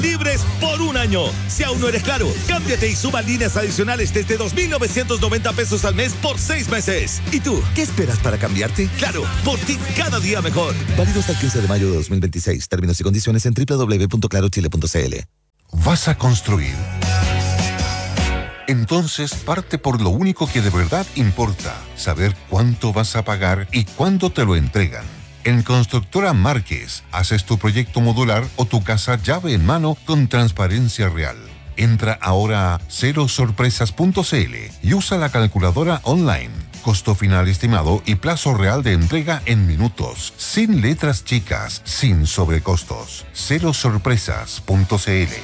libres por un año. Si aún no eres Claro, cámbiate y suma líneas adicionales desde 2,990 pesos al mes por 6 meses. ¿Y tú, qué esperas para cambiarte? Claro, por ti cada día mejor. Válido hasta el 15 de mayo de 2026. Términos y condiciones en www.clarochile.cl. ¿Vas a construir? Entonces parte por lo único que de verdad importa, saber cuánto vas a pagar y cuándo te lo entregan. En Constructora Márquez, haces tu proyecto modular o tu casa llave en mano con transparencia real. Entra ahora a cerosorpresas.cl y usa la calculadora online. Costo final estimado y plazo real de entrega en minutos, sin letras chicas, sin sobrecostos. Cerosorpresas.cl.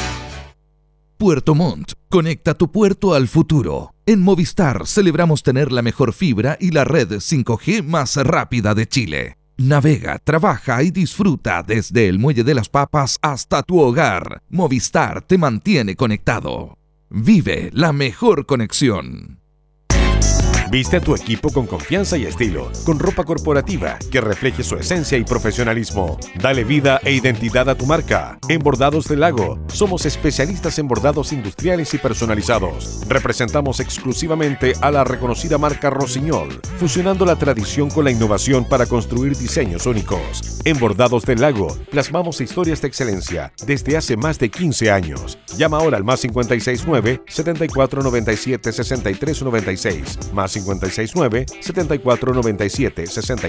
Puerto Montt, conecta tu puerto al futuro. En Movistar celebramos tener la mejor fibra y la red 5G más rápida de Chile. Navega, trabaja y disfruta desde el Muelle de las Papas hasta tu hogar. Movistar te mantiene conectado. Vive la mejor conexión. Viste a tu equipo con confianza y estilo, con ropa corporativa que refleje su esencia y profesionalismo. Dale vida e identidad a tu marca. En Bordados del Lago, somos especialistas en bordados industriales y personalizados. Representamos exclusivamente a la reconocida marca Rossignol, fusionando la tradición con la innovación para construir diseños únicos. En Bordados del Lago, plasmamos historias de excelencia desde hace más de 15 años. Llama ahora al +569 7497 6396, +569 7497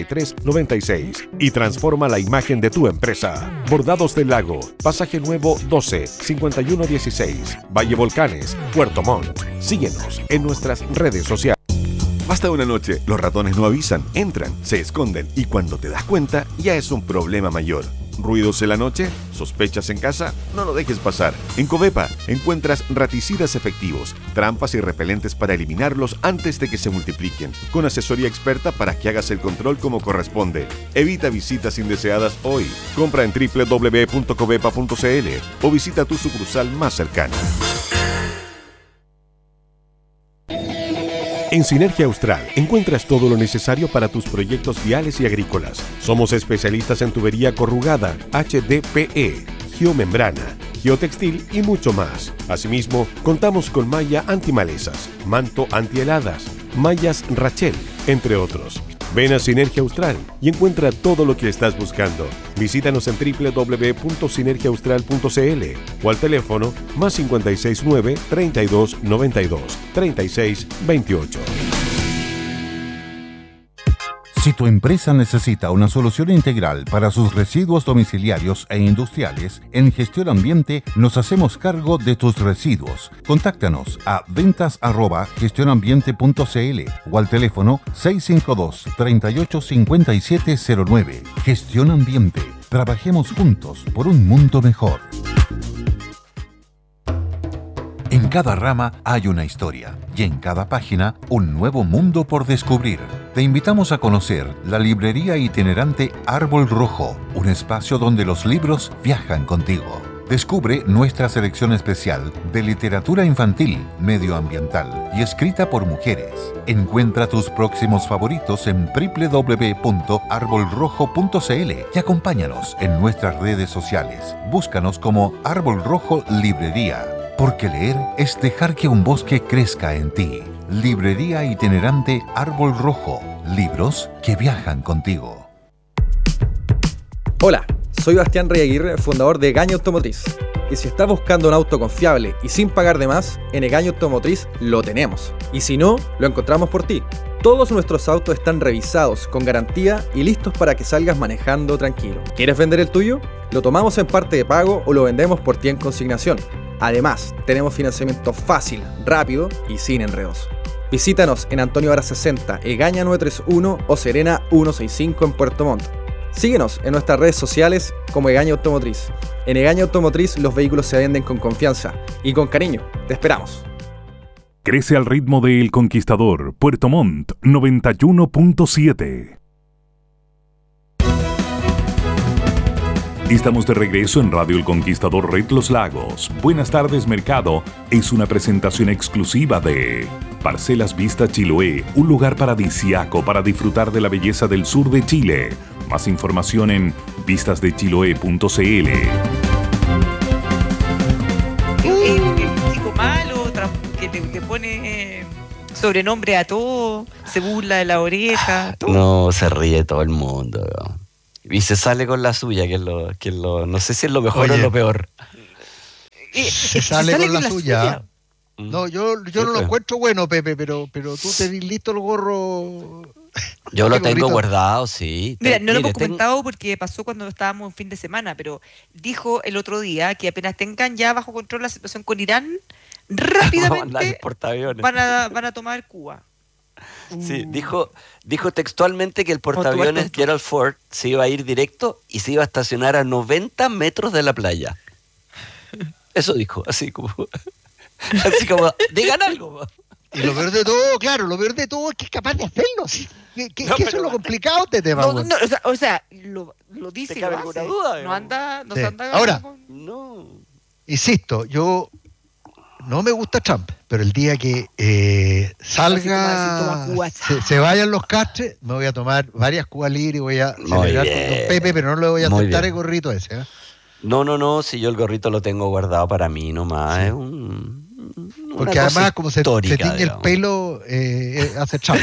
6396 y transforma la imagen de tu empresa. Bordados del Lago, Pasaje Nuevo 12 5116, Valle Volcanes, Puerto Montt. Síguenos en nuestras redes sociales. Basta una noche, los ratones no avisan, entran, se esconden y cuando te das cuenta ya es un problema mayor. ¿Ruidos en la noche? ¿Sospechas en casa? No lo dejes pasar. En Covepa encuentras raticidas efectivos, trampas y repelentes para eliminarlos antes de que se multipliquen, con asesoría experta para que hagas el control como corresponde. Evita visitas indeseadas hoy. Compra en www.covepa.cl o visita tu sucursal más cercana. En Sinergia Austral encuentras todo lo necesario para tus proyectos viales y agrícolas. Somos especialistas en tubería corrugada, HDPE, geomembrana, geotextil y mucho más. Asimismo, contamos con malla antimalezas, manto antiheladas, mallas Rachel, entre otros. Ven a Sinergia Austral y encuentra todo lo que estás buscando. Visítanos en www.sinergiaaustral.cl o al teléfono +569 32 92 36 28. Si tu empresa necesita una solución integral para sus residuos domiciliarios e industriales, en Gestión Ambiente nos hacemos cargo de tus residuos. Contáctanos a ventas@gestionambiente.cl o al teléfono 652-385709. Gestión Ambiente. Trabajemos juntos por un mundo mejor. En cada rama hay una historia y en cada página un nuevo mundo por descubrir. Te invitamos a conocer la librería itinerante Árbol Rojo, un espacio donde los libros viajan contigo. Descubre nuestra selección especial de literatura infantil, medioambiental y escrita por mujeres. Encuentra tus próximos favoritos en www.arbolrojo.cl y acompáñanos en nuestras redes sociales. Búscanos como Árbol Rojo Librería. Porque leer es dejar que un bosque crezca en ti. Librería itinerante Árbol Rojo. Libros que viajan contigo. Hola, soy Bastián Rey Aguirre, fundador de Egaña Automotriz. Y si estás buscando un auto confiable y sin pagar de más, en Egaña Automotriz lo tenemos. Y si no, lo encontramos por ti. Todos nuestros autos están revisados, con garantía y listos para que salgas manejando tranquilo. ¿Quieres vender el tuyo? Lo tomamos en parte de pago o lo vendemos por ti en consignación. Además, tenemos financiamiento fácil, rápido y sin enredos. Visítanos en Antonio Vara 60, Egaña 931 o Serena 165 en Puerto Montt. Síguenos en nuestras redes sociales como Egaña Automotriz. En Egaña Automotriz los vehículos se venden con confianza y con cariño. Te esperamos. Crece al ritmo de El Conquistador, Puerto Montt 91.7. Estamos de regreso en Radio El Conquistador Red Los Lagos. Buenas tardes, mercado. Es una presentación exclusiva de Parcelas Vista Chiloé, un lugar paradisíaco para disfrutar de la belleza del sur de Chile. Más información en vistasdechiloé.cl. malo, que le pone sobrenombre a todo, se burla de la oreja, todo. No, se ríe todo el mundo. Y se sale con la suya, que es lo no sé si es lo mejor o lo peor. Se sale con la suya. No, yo no lo encuentro bueno, Pepe, pero tú tenés listo el gorro. Yo lo tengo guardado, sí. Mira, no lo hemos comentado porque pasó cuando estábamos en fin de semana, pero dijo el otro día que apenas tengan ya bajo control la situación con Irán, rápidamente van a tomar Cuba. Sí, dijo textualmente que el portaaviones Gerald Ford se iba a ir directo y se iba a estacionar a 90 metros de la playa. Eso dijo, así como digan algo. Y lo peor de todo, es que es capaz de hacerlo. ¿Sí? Que eso es lo complicado de este tema. O sea, lo dice y lo hace. Duda, no anda. Ahora, insisto, yo no me gusta Trump, pero el día que salga, se vayan los castres, me voy a tomar varias Cubas libres y voy a celebrar con Don Pepe, pero no le voy a aceptar el gorrito ese. No, si yo el gorrito lo tengo guardado para mí nomás, es porque además como se tiñe el pelo, hace Trump.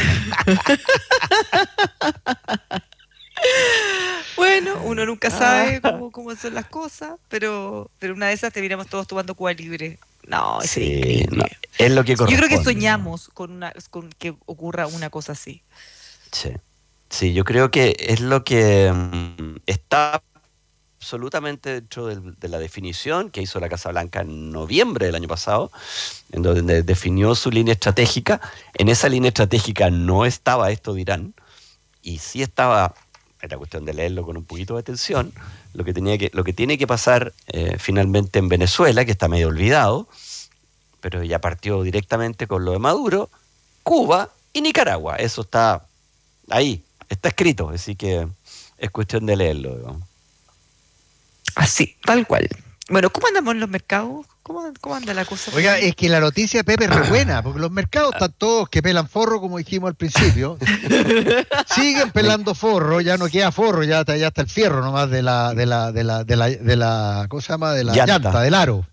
Bueno, uno nunca sabe cómo son las cosas, pero una de esas terminamos todos tomando Cuba libre. No, es increíble. No, es lo que corresponde. Yo creo que soñamos con que ocurra una cosa así. Sí, yo creo que es lo que está absolutamente dentro de la definición que hizo la Casa Blanca en noviembre del año pasado, en donde definió su línea estratégica. En esa línea estratégica no estaba esto de Irán, y sí estaba, era cuestión de leerlo con un poquito de atención, lo que tiene que pasar finalmente en Venezuela, que está medio olvidado, pero ya partió directamente con lo de Maduro, Cuba y Nicaragua. Eso está ahí, está escrito, así que es cuestión de leerlo, digamos. Así, tal cual. Bueno, ¿cómo andamos en los mercados? ¿Cómo anda la cosa? Oiga, es que la noticia, Pepe, es re buena, porque los mercados están todos que pelan forro, como dijimos al principio. Siguen pelando forro, ya no queda forro, ya está el fierro nomás de la ¿cómo se llama? De la llanta, del aro.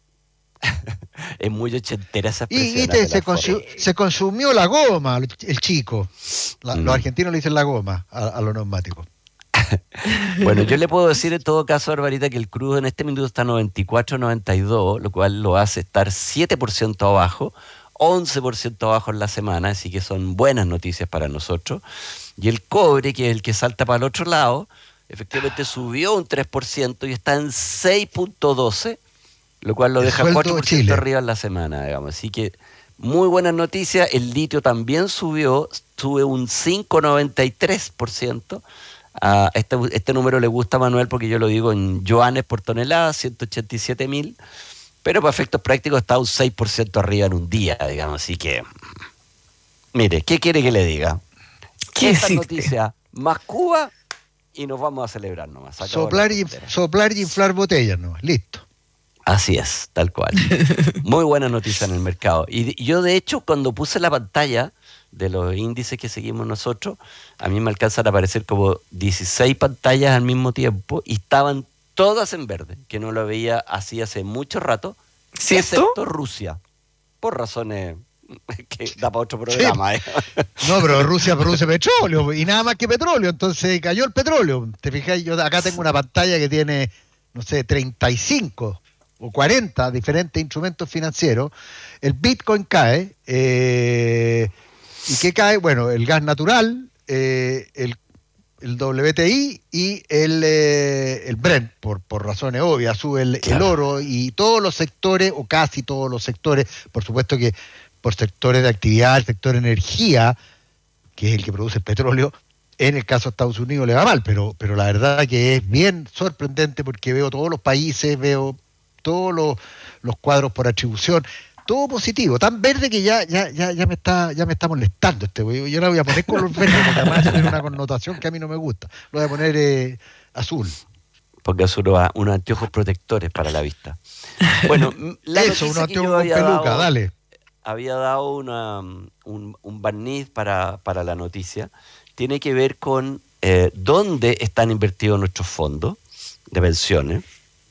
Es muy ochentera esa expresión. Y se consumió la goma, el chico. Los argentinos le dicen la goma a los neumáticos. Bueno, yo le puedo decir en todo caso, Barbarita, que el crudo en este minuto está 94.92, lo cual lo hace estar 7% abajo, 11% abajo en la semana, así que son buenas noticias para nosotros. Y el cobre, que es el que salta para el otro lado, efectivamente subió un 3% y está en 6.12, lo cual lo deja 4% arriba en la semana, digamos. Así que muy buenas noticias. El litio también sube un 5.93%. Este número le gusta a Manuel porque yo lo digo en yuanes por tonelada, 187.000, pero para efectos prácticos está un 6% arriba en un día, digamos. Así que, mire, ¿qué quiere que le diga? Esta noticia más Cuba y nos vamos a celebrar nomás. Soplar y inflar botellas nomás, listo. Así es, tal cual. Muy buena noticia en el mercado. Y yo, de hecho, cuando puse la pantalla de los índices que seguimos nosotros, a mí me alcanzan a aparecer como 16 pantallas al mismo tiempo y estaban todas en verde, que no lo veía así hace mucho rato, excepto Rusia, por razones que da para otro programa. Sí. No, pero Rusia produce petróleo y nada más que petróleo, entonces cayó el petróleo. Te fijas, yo acá tengo una pantalla que tiene, no sé, 35 o 40 diferentes instrumentos financieros. El Bitcoin cae, ¿y qué cae? Bueno, el gas natural, el WTI y el Brent, por razones obvias. Sube el oro y todos los sectores, o casi todos los sectores, por supuesto que por sectores de actividad, el sector energía, que es el que produce el petróleo, en el caso de Estados Unidos le va mal, pero la verdad que es bien sorprendente porque veo todos los países, veo todos los cuadros por atribución, todo positivo, tan verde que ya me está molestando este güey. Yo la voy a poner color verde porque además tiene una connotación que a mí no me gusta. Lo voy a poner azul. Porque azul va unos anteojos protectores para la vista. Bueno, eso, unos anteojos con peluca, dale. Había dado un barniz para la noticia. Tiene que ver con dónde están invertidos nuestros fondos de pensiones.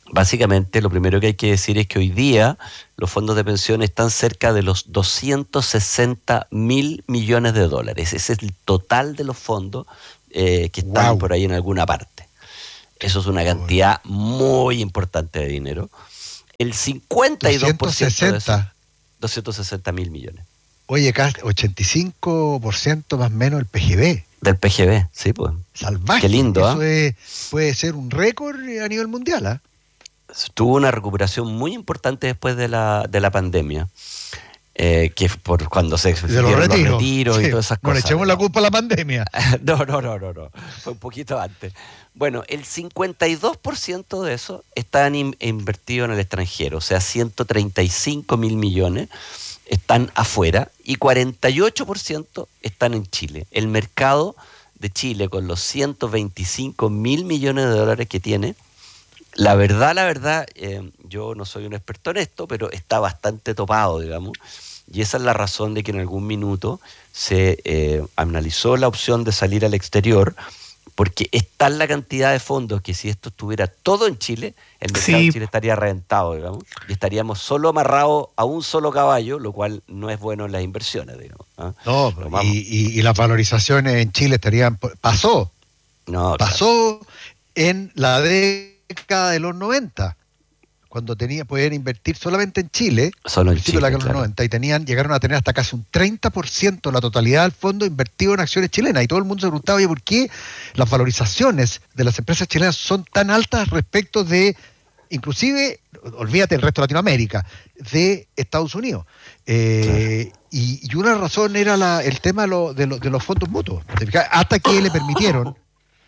Básicamente, lo primero que hay que decir es que hoy día los fondos de pensión están cerca de los 260.000 millones de dólares. Ese es el total de los fondos que están por ahí en alguna parte. Eso es una cantidad muy importante de dinero. El 52% de eso, 260.000 millones. Oye, casi 85% más o menos el PGB. Del PGB, sí, pues. Salvaje. Qué lindo, Eso puede ser un récord a nivel mundial, ¿ah? Tuvo una recuperación muy importante después de la pandemia, que por cuando se de los retiros y todas esas cosas. No le echemos la culpa a la pandemia. No, fue un poquito antes. Bueno, el 52% de eso están invertidos en el extranjero, o sea, 135.000 millones están afuera y 48% están en Chile. El mercado de Chile, con los 125.000 millones de dólares que tiene, la verdad, yo no soy un experto en esto, pero está bastante topado, digamos, y esa es la razón de que en algún minuto se analizó la opción de salir al exterior, porque es tal la cantidad de fondos que si esto estuviera todo en Chile, el mercado de Chile estaría reventado, digamos, y estaríamos solo amarrados a un solo caballo, lo cual no es bueno en las inversiones, digamos. No, y las valorizaciones en Chile pasó en la década de los 90, cuando podían invertir solamente en Chile, solo en Chile, de la década de los 90, y llegaron a tener hasta casi un 30% la totalidad del fondo invertido en acciones chilenas, y todo el mundo se preguntaba, oye, ¿por qué las valorizaciones de las empresas chilenas son tan altas respecto de, inclusive, olvídate el resto de Latinoamérica, de Estados Unidos? Y una razón era el tema de los fondos mutuos, hasta que le permitieron,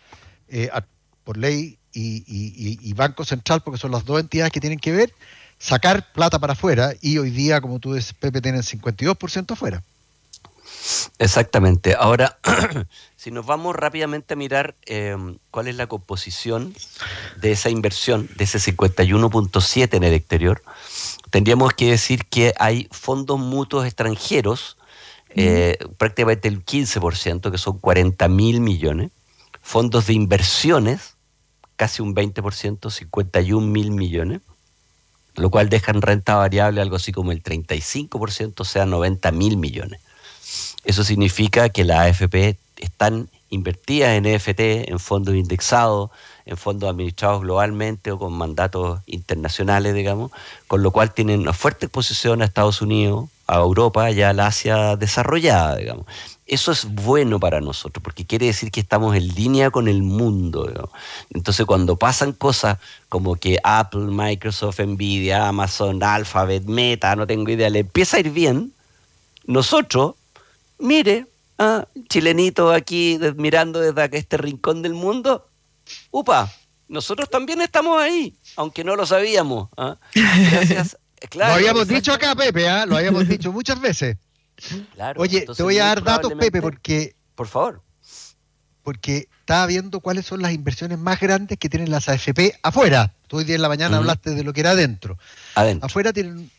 por ley, y Banco Central, porque son las dos entidades que tienen que ver, sacar plata para afuera, y hoy día, como tú dices, Pepe, tienen 52% afuera. Exactamente. Ahora, si nos vamos rápidamente a mirar cuál es la composición de esa inversión, de ese 51.7 en el exterior, tendríamos que decir que hay fondos mutuos extranjeros, prácticamente el 15%, que son 40.000 millones, fondos de inversiones, casi un 20%, 51.000 millones, lo cual deja en renta variable algo así como el 35%, o sea, 90.000 millones. Eso significa que las AFP están invertidas en EFT, en fondos indexados, en fondos administrados globalmente o con mandatos internacionales, digamos, con lo cual tienen una fuerte exposición a Estados Unidos, a Europa y a la Asia desarrollada, digamos. Eso es bueno para nosotros, porque quiere decir que estamos en línea con el mundo, digamos. Entonces, cuando pasan cosas como que Apple, Microsoft, Nvidia, Amazon, Alphabet, Meta, no tengo idea, le empieza a ir bien, nosotros, mire, chilenito aquí mirando desde este rincón del mundo, nosotros también estamos ahí, aunque no lo sabíamos. Gracias. Claro, lo habíamos dicho acá, Pepe, lo habíamos dicho muchas veces. Claro, oye, te voy a dar datos, Pepe, porque... Por favor. Porque estaba viendo cuáles son las inversiones más grandes que tienen las AFP afuera. Tú hoy día en la mañana hablaste de lo que era adentro. Afuera tienen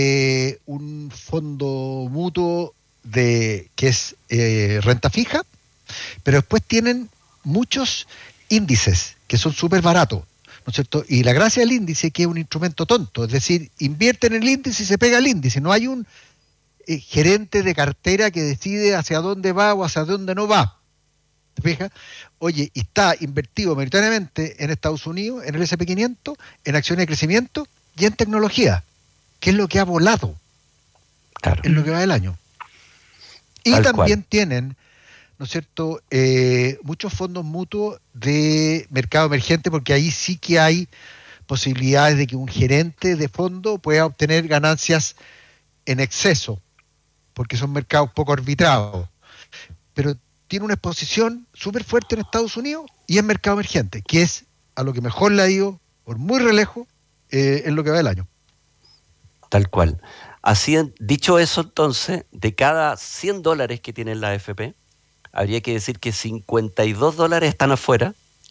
un fondo mutuo que es renta fija, pero después tienen muchos índices que son súper baratos, ¿no es cierto? Y la gracia del índice es que es un instrumento tonto, es decir, invierte en el índice y se pega el índice, no hay un gerente de cartera que decide hacia dónde va o hacia dónde no va. ¿Te fijas? Oye, y está invertido mayoritariamente en Estados Unidos, en el S&P 500, en acciones de crecimiento y en tecnología, que es lo que ha volado en lo que va del año. Y tal también cual tienen, ¿no es cierto?, muchos fondos mutuos de mercado emergente, porque ahí sí que hay posibilidades de que un gerente de fondo pueda obtener ganancias en exceso, porque son mercados poco arbitrados. Pero tiene una exposición súper fuerte en Estados Unidos y en mercado emergente, que es a lo que mejor le ha ido, por muy relejos, en lo que va del año. Tal cual. Así, dicho eso, entonces, de cada $100 que tiene la AFP, habría que decir que $52 están afuera,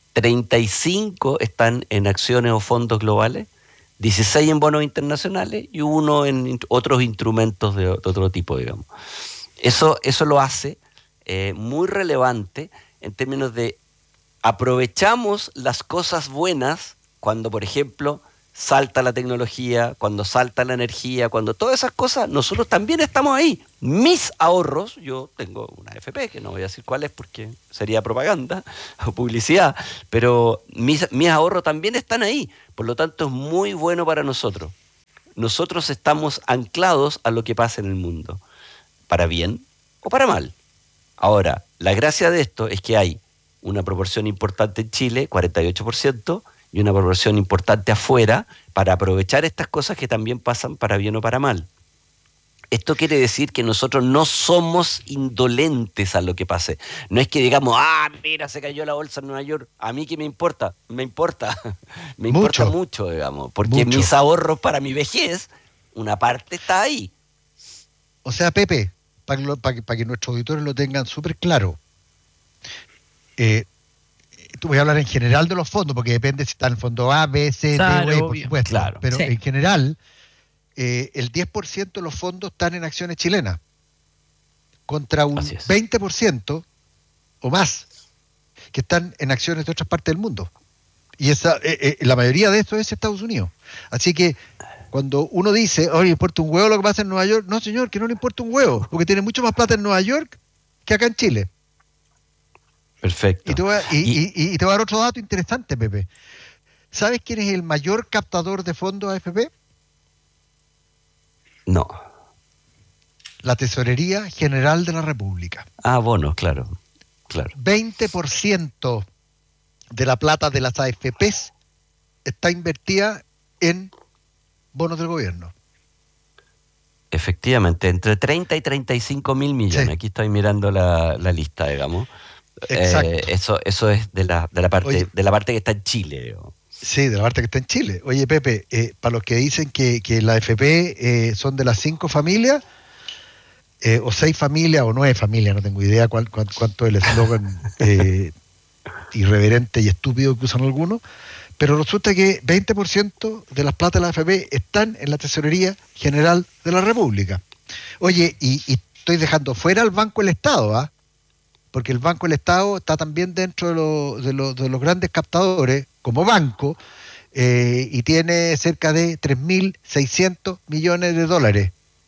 35 están en acciones o fondos globales, 16 en bonos internacionales y 1 en otros instrumentos de otro tipo, digamos. Eso lo hace muy relevante en términos de aprovechamos las cosas buenas cuando, por ejemplo, salta la tecnología, cuando salta la energía, cuando todas esas cosas, nosotros también estamos ahí. Mis ahorros, yo tengo una AFP, que no voy a decir cuál es porque sería propaganda o publicidad, pero mis ahorros también están ahí. Por lo tanto, es muy bueno para nosotros. Nosotros estamos anclados a lo que pasa en el mundo, para bien o para mal. Ahora, la gracia de esto es que hay una proporción importante en Chile, 48%, y una proporción importante afuera para aprovechar estas cosas que también pasan para bien o para mal. Esto quiere decir que nosotros no somos indolentes a lo que pase. No es que digamos, mira, se cayó la bolsa en Nueva York, a mí qué me importa. Me importa mucho, digamos, porque mis ahorros para mi vejez, una parte está ahí. O sea, Pepe, para que nuestros auditores lo tengan súper claro, voy a hablar en general de los fondos, porque depende si está en el fondo A, B, C, D, E, por supuesto. Claro. Pero en general, el 10% de los fondos están en acciones chilenas, contra un 20% o más que están en acciones de otras partes del mundo. Y la mayoría de esto es Estados Unidos. Así que cuando uno dice, oye, ¿importa un huevo lo que pasa en Nueva York? No, señor, que no le importa un huevo, porque tiene mucho más plata en Nueva York que acá en Chile. Perfecto. Y te voy a dar otro dato interesante, Pepe. ¿Sabes quién es el mayor captador de fondos AFP? No. La Tesorería General de la República. Bueno, claro. 20% de la plata de las AFPs está invertida en bonos del gobierno. Efectivamente, entre 30 y 35 mil millones. Sí. Aquí estoy mirando la lista, digamos. Eso es de la parte que está en Chile. Digamos. Sí, de la parte que está en Chile. Oye, Pepe, para los que dicen que la AFP son de las 5 familias, o 6 familias, o 9 familias, no tengo idea cuánto es el eslogan irreverente y estúpido que usan algunos, pero resulta que 20% de las platas de la AFP están en la Tesorería General de la República. Oye, y estoy dejando fuera al Banco del Estado, porque el Banco del Estado está también dentro de los grandes captadores como banco, y tiene cerca de 3.600 millones de dólares.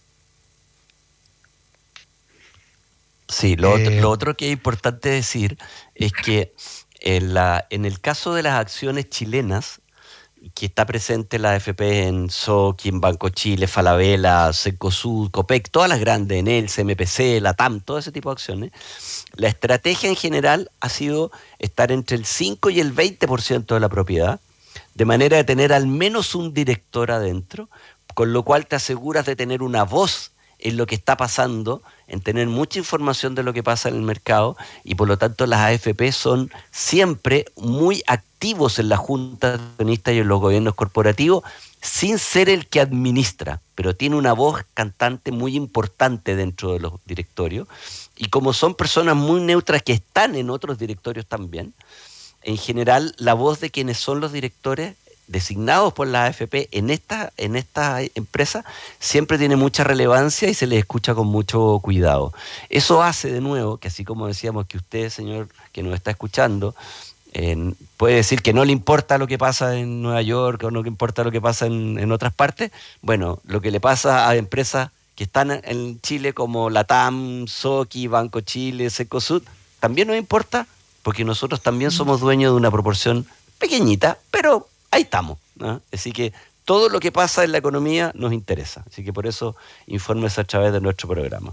Sí, lo otro que es importante decir es que en el caso de las acciones chilenas, que está presente la AFP en SOCI, en Banco Chile, Falabella, Cencosud, Copec, todas las grandes, Enel, CMPC, la TAM, todo ese tipo de acciones, la estrategia en general ha sido estar entre el 5 y el 20% de la propiedad, de manera de tener al menos un director adentro, con lo cual te aseguras de tener una voz en lo que está pasando, en tener mucha información de lo que pasa en el mercado, y por lo tanto las AFP son siempre muy activos en la junta de accionistas y en los gobiernos corporativos, sin ser el que administra, pero tiene una voz cantante muy importante dentro de los directorios, y como son personas muy neutras que están en otros directorios también, en general la voz de quienes son los directores designados por la AFP en esta empresa siempre tiene mucha relevancia y se les escucha con mucho cuidado. Eso hace de nuevo que, así como decíamos que usted, señor, que nos está escuchando, puede decir que no le importa lo que pasa en Nueva York o no le importa lo que pasa en otras partes. Bueno, lo que le pasa a empresas que están en Chile como la TAM, SOCI, Banco Chile, Cencosud, también nos importa, porque nosotros también somos dueños de una proporción pequeñita, pero ahí estamos, ¿no? Así que todo lo que pasa en la economía nos interesa. Así que por eso infórmese a través de nuestro programa.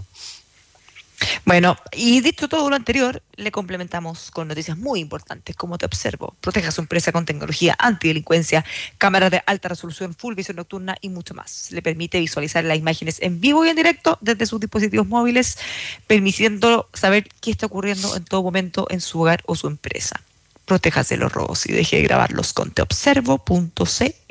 Bueno, y dicho todo lo anterior, le complementamos con noticias muy importantes como Te Observo. Proteja su empresa con tecnología antidelincuencia, cámaras de alta resolución, full visión nocturna y mucho más. Le permite visualizar las imágenes en vivo y en directo desde sus dispositivos móviles, permitiendo saber qué está ocurriendo en todo momento en su hogar o su empresa. Protéjase de los robos y deje de grabarlos con teobservo.cl.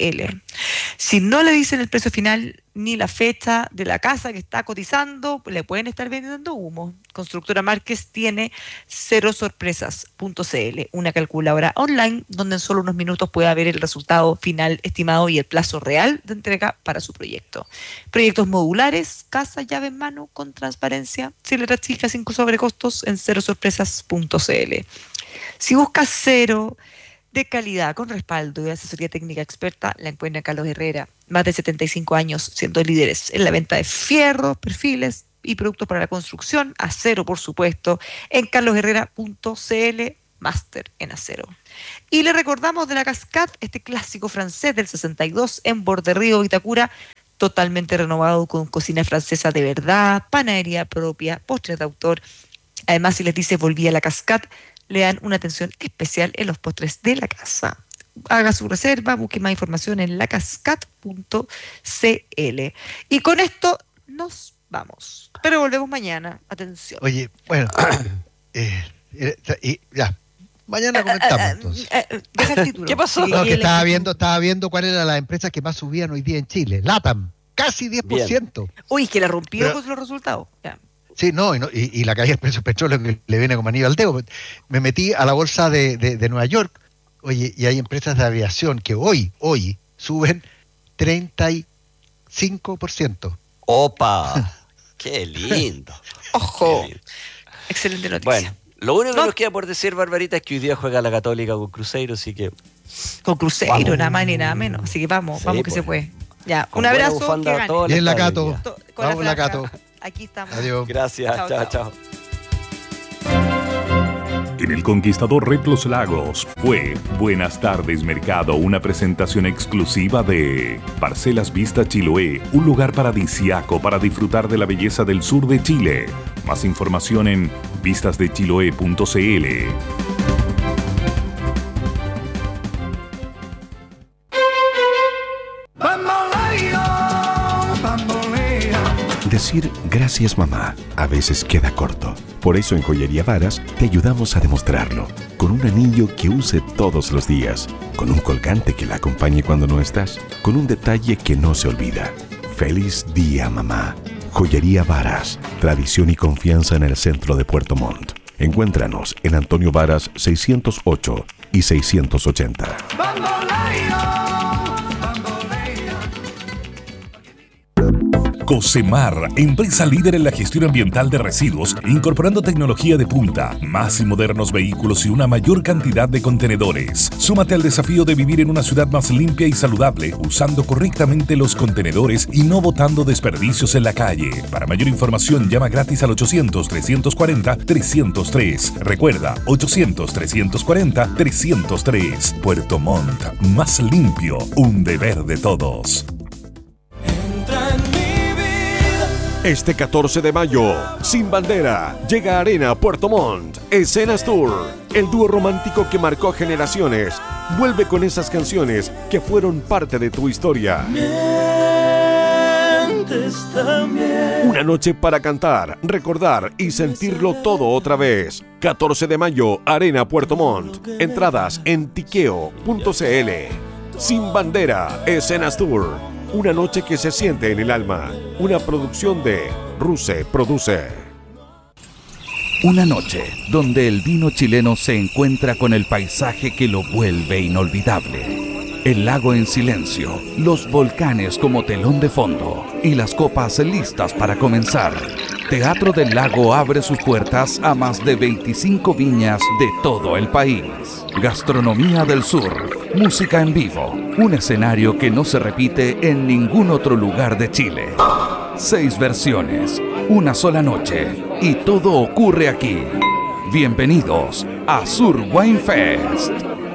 Si no le dicen el precio final ni la fecha de la casa que está cotizando, le pueden estar vendiendo humo. Constructora Márquez tiene cerosorpresas.cl, una calculadora online donde en solo unos minutos puede ver el resultado final estimado y el plazo real de entrega para su proyecto. Proyectos modulares, casa, llave en mano, con transparencia, sin letras chicas, sin sobrecostos en cerosorpresas.cl. Si buscas cero, de calidad, con respaldo y asesoría técnica experta, la encuentra Carlos Herrera. Más de 75 años siendo líderes en la venta de fierros, perfiles y productos para la construcción, acero por supuesto, en carlosherrera.cl, máster en acero. Y le recordamos de la Cascade, este clásico francés del 62 en Borderrío, Vitacura, totalmente renovado con cocina francesa de verdad, panadería propia, postres de autor. Además, si les dice volví a la Cascade, le dan una atención especial en los postres de la casa. Haga su reserva, busque más información en lacascade.cl. Y con esto nos vamos. Pero volvemos mañana. Atención. Oye, bueno, ya. Mañana comentamos entonces. Deja el título. ¿Qué pasó? No, que estaba viendo cuál era la empresa que más subían hoy día en Chile. LATAM, casi 10%. Uy, que la rompió con los resultados. Ya. Sí, no, y la caída del precio del petróleo que le viene como anillo al dedo. Me metí a la bolsa de Nueva York, oye, y hay empresas de aviación que hoy suben 35%. ¡Opa! ¡Qué lindo! ¡Ojo! Qué lindo. Excelente noticia. Bueno, lo único que nos queda por decir, Barbarita, es que hoy día juega la Católica con Cruzeiro, así que... Con Cruzeiro, nada más ni nada menos. Así que vamos que pues. se puede. Ya, Con un buena abrazo, bufanda, que gane. todo el Bien, la estadio Cato. hoy día. Con Vamos, la franja. Cato. Aquí estamos. Adiós. Gracias, chao. En el Conquistador Red Los Lagos fue Buenas tardes Mercado, una presentación exclusiva de Parcelas Vista Chiloé, un lugar paradisiaco para disfrutar de la belleza del sur de Chile. Más información en vistasdechiloé.cl. Decir gracias mamá a veces queda corto. Por eso en Joyería Varas te ayudamos a demostrarlo. Con un anillo que use todos los días. Con un colgante que la acompañe cuando no estás. Con un detalle que no se olvida. ¡Feliz día mamá! Joyería Varas. Tradición y confianza en el centro de Puerto Montt. Encuéntranos en Antonio Varas 608 y 680. Cocemar, empresa líder en la gestión ambiental de residuos, incorporando tecnología de punta, más y modernos vehículos y una mayor cantidad de contenedores. Súmate al desafío de vivir en una ciudad más limpia y saludable, usando correctamente los contenedores y no botando desperdicios en la calle. Para mayor información, llama gratis al 800-340-303. Recuerda, 800-340-303. Puerto Montt, más limpio, un deber de todos. Este 14 de mayo, Sin Bandera, llega a Arena Puerto Montt, Escenas Tour, el dúo romántico que marcó generaciones, vuelve con esas canciones que fueron parte de tu historia. Una noche para cantar, recordar y sentirlo todo otra vez. 14 de mayo, Arena Puerto Montt, entradas en tiqueo.cl. Sin Bandera, Escenas Tour. Una noche que se siente en el alma. Una producción de Ruse Produce. Una noche donde el vino chileno se encuentra con el paisaje que lo vuelve inolvidable. El lago en silencio, los volcanes como telón de fondo y las copas listas para comenzar. Teatro del Lago abre sus puertas a más de 25 viñas de todo el país. Gastronomía del Sur, música en vivo, un escenario que no se repite en ningún otro lugar de Chile. 6 versiones, una sola noche y todo ocurre aquí. Bienvenidos a Sur Wine Fest.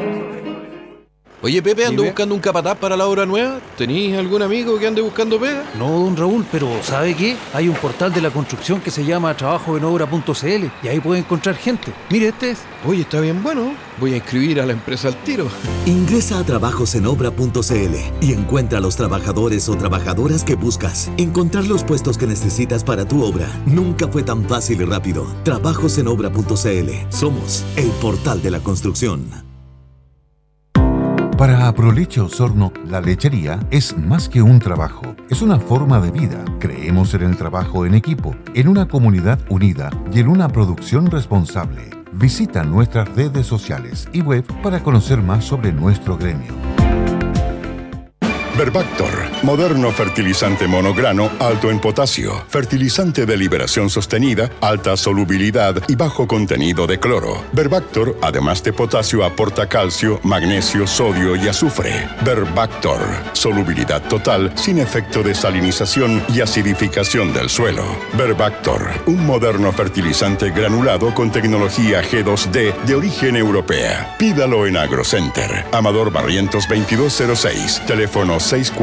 Oye, Pepe, ando buscando un capataz para la obra nueva. ¿Tenís algún amigo que ande buscando pega? No, don Raúl, pero ¿sabe qué? Hay un portal de la construcción que se llama trabajoenobra.cl y ahí puede encontrar gente. Mire, este es. Oye, está bien bueno. Voy a inscribir a la empresa al tiro. Ingresa a trabajosenobra.cl y encuentra a los trabajadores o trabajadoras que buscas. Encontrar los puestos que necesitas para tu obra nunca fue tan fácil y rápido. Trabajosenobra.cl. Somos el portal de la construcción. Para Aproleche Osorno, la lechería es más que un trabajo, es una forma de vida. Creemos en el trabajo en equipo, en una comunidad unida y en una producción responsable. Visita nuestras redes sociales y web para conocer más sobre nuestro gremio. Verbactor, moderno fertilizante monograno alto en potasio, fertilizante de liberación sostenida, alta solubilidad y bajo contenido de cloro. Verbactor, además de potasio, aporta calcio, magnesio, sodio y azufre. Verbactor, solubilidad total sin efecto de salinización y acidificación del suelo. Verbactor, un moderno fertilizante granulado con tecnología G2D de origen europea. Pídalo en AgroCenter. Amador Barrientos 2206. Teléfono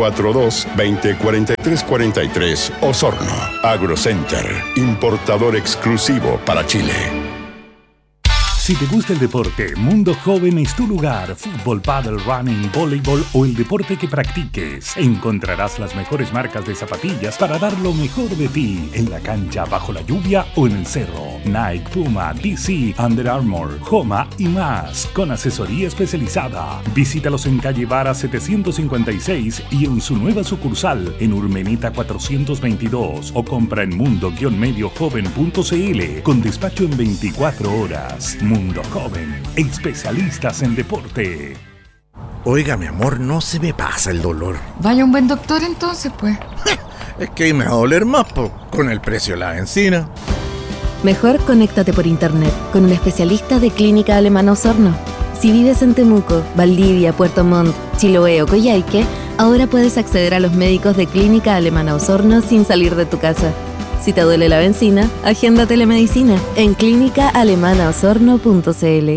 642-204343. Osorno. AgroCenter. Importador exclusivo para Chile. Si te gusta el deporte, Mundo Joven es tu lugar. Fútbol, pádel, running, voleibol o el deporte que practiques. Encontrarás las mejores marcas de zapatillas para dar lo mejor de ti. En la cancha, bajo la lluvia o en el cerro. Nike, Puma, DC, Under Armour, Homa y más. Con asesoría especializada. Visítalos en calle Vara 756 y en su nueva sucursal en Urmeneta 422. O compra en mundo-mediojoven.cl con despacho en 24 horas. Mundo Joven, especialistas en deporte. Oiga, mi amor, no se me pasa el dolor. Vaya un buen doctor entonces, pues. Es que me va a doler más, con el precio de la benzina. Mejor conéctate por internet con un especialista de Clínica Alemana Osorno. Si vives en Temuco, Valdivia, Puerto Montt, Chiloé o Coyhaique, ahora puedes acceder a los médicos de Clínica Alemana Osorno sin salir de tu casa. Si te duele la benzina, agenda telemedicina en clínicaalemanaosorno.cl.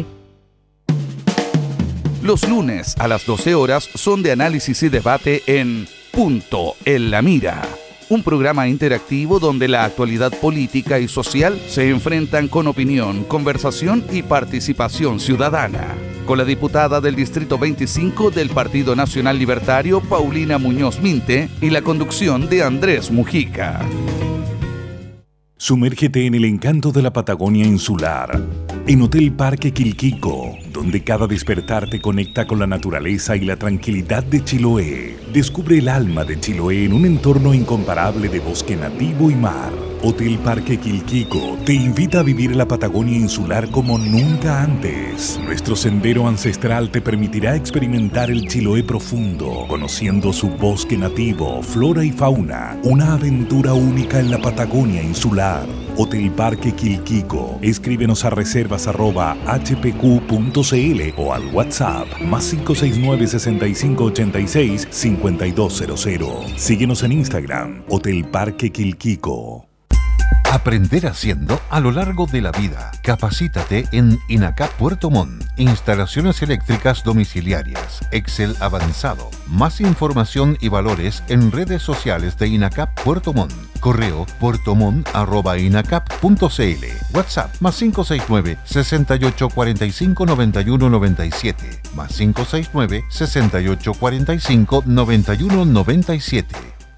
Los lunes a las 12 horas son de análisis y debate en Punto en la Mira. Un programa interactivo donde la actualidad política y social se enfrentan con opinión, conversación y participación ciudadana. Con la diputada del Distrito 25 del Partido Nacional Libertario, Paulina Muñoz Minte, y la conducción de Andrés Mujica. Sumérgete en el encanto de la Patagonia insular, en Hotel Parque Quilquico, donde cada despertar te conecta con la naturaleza y la tranquilidad de Chiloé. Descubre el alma de Chiloé en un entorno incomparable de bosque nativo y mar. Hotel Parque Quilquico te invita a vivir la Patagonia insular como nunca antes. Nuestro sendero ancestral te permitirá experimentar el Chiloé profundo, conociendo su bosque nativo, flora y fauna. Una aventura única en la Patagonia insular. Hotel Parque Quilquico. Escríbenos a reservas@hpq.cl o al WhatsApp +569 6586 5200. Síguenos en Instagram, Hotel Parque Quilquico. Aprender haciendo a lo largo de la vida. Capacítate en INACAP Puerto Montt. Instalaciones eléctricas domiciliarias. Excel avanzado. Más información y valores en redes sociales de INACAP Puerto Montt. Correo puertomont@inacap.cl. WhatsApp +569 6845 9197 +569 6845 9197.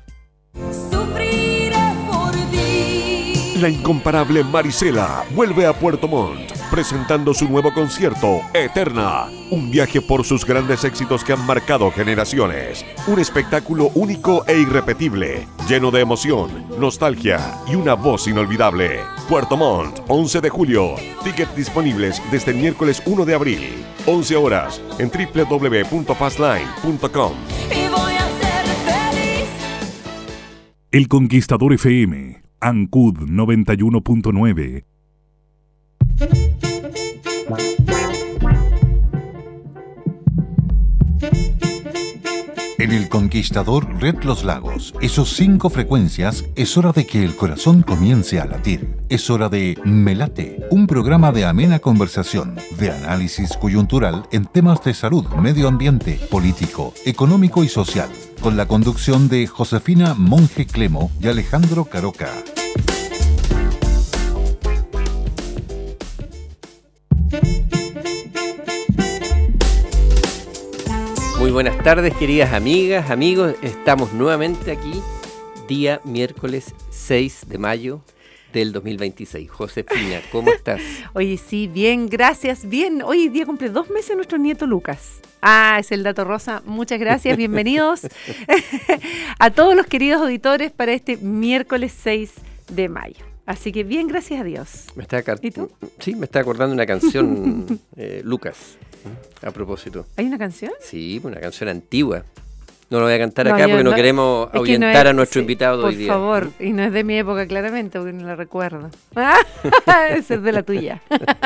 La incomparable Marisela vuelve a Puerto Montt, presentando su nuevo concierto, Eterna. Un viaje por sus grandes éxitos que han marcado generaciones. Un espectáculo único e irrepetible, lleno de emoción, nostalgia y una voz inolvidable. Puerto Montt, 11 de julio. Tickets disponibles desde el miércoles 1 de abril. 11 horas en www.passline.com. El Conquistador FM. Ancud 91.9. En el Conquistador Red Los Lagos, esos 5 frecuencias, es hora de que el corazón comience a latir. Es hora de Me Late, un programa de amena conversación, de análisis coyuntural en temas de salud, medio ambiente, político, económico y social, con la conducción de Josefina Monje Clemo y Alejandro Caroca. Muy buenas tardes, queridas amigas, amigos. Estamos nuevamente aquí, día miércoles 6 de mayo del 2026. Josefina, ¿cómo estás? Oye, sí, bien, gracias, bien. Hoy día cumple 2 meses nuestro nieto Lucas. Ah, es el dato rosa. Muchas gracias, bienvenidos a todos los queridos auditores para este miércoles 6 de mayo. Así que bien, gracias a Dios. ¿Y tú? Sí, me está acordando una canción, Lucas, a propósito. ¿Hay una canción? Sí, una canción antigua. No lo voy a cantar No, acá yo porque no no- queremos es que ahuyentar no es- a nuestro sí, invitado de hoy día. Por favor, y no es de mi época claramente, porque no la recuerdo. Ese es de la tuya.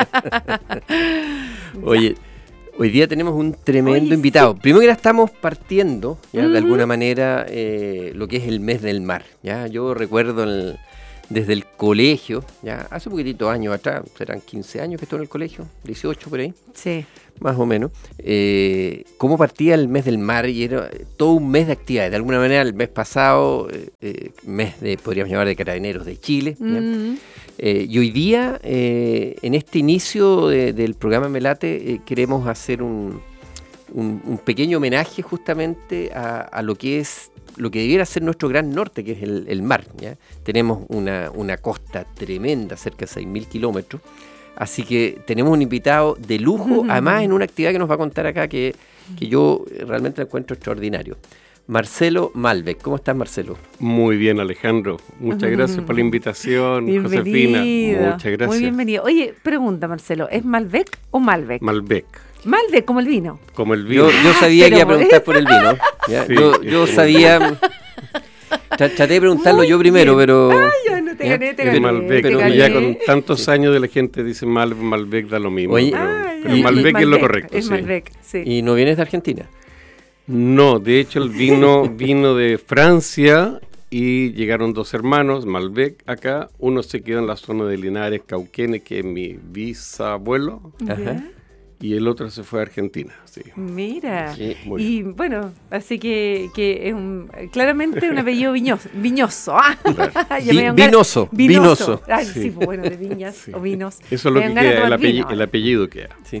Oye, hoy día tenemos un tremendo Oye, invitado. sí. Primero que nada estamos partiendo, ya, de Ujú. alguna manera, lo que es el mes del mar. ¿Ya? Yo recuerdo desde el colegio, ya hace poquitito años atrás, serán 15 años que estoy en el colegio, 18 por ahí. Sí. Más o menos, cómo partía el mes del mar y era todo un mes de actividades. De alguna manera, el mes pasado, mes de, podríamos llamar, de Carabineros de Chile. ¿ya? Mm. Y hoy día, en este inicio del programa Melate, queremos hacer un pequeño homenaje justamente a lo que es lo que debiera ser nuestro gran norte, que es el mar. ¿ya? Tenemos una costa tremenda, cerca de 6.000 kilómetros. Así que tenemos un invitado de lujo, además en una actividad que nos va a contar acá que yo realmente encuentro extraordinario. Marcelo Malbec. ¿Cómo estás, Marcelo? Muy bien, Alejandro. Muchas gracias por la invitación, Josefina. Muchas gracias. Muy bienvenido. Oye, pregunta, Marcelo, ¿es Malbec o Malbec? Malbec. Malbec, como el vino. Como el vino. Yo sabía que iba a pero- preguntar por el vino. ¿ya? Sí, yo sabía... Traté de preguntarlo yo primero, pero... Yo no te gané, te El gané. Malbec, te que gané. ya con tantos años de la gente dice Malbec da lo mismo. Oye, pero Malbec es lo correcto. Es sí. Malbec, sí. ¿Y no vienes de Argentina? No, de hecho el vino vino de Francia y llegaron dos hermanos, Malbec acá. Uno se quedó en la zona de Linares, Cauquenes, que es mi bisabuelo. Ajá. Y el otro se fue a Argentina. Sí. Mira, Sí, muy y bueno, así que es claramente un apellido viñoso. ¡Ah! Ya me dan ganas- Vinoso. Vinoso. Ay, Sí. sí, pues, bueno, de viñas o vinos. Eso es Me lo dan que ganas de queda, tomar vino. el apellido queda. Sí.